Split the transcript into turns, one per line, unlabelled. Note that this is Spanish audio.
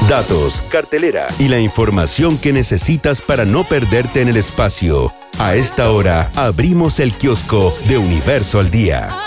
Datos, cartelera y la información que necesitas para no perderte en el espacio. A esta hora abrimos el kiosco de Universo al Día.